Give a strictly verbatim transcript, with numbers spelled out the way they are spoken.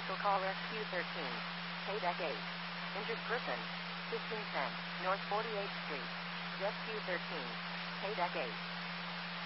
Vehicle call S Q thirteen. Pay deck eight. Injured person. fifteen ten. North forty-eighth Street. Jet Q thirteen. Pay deck eight.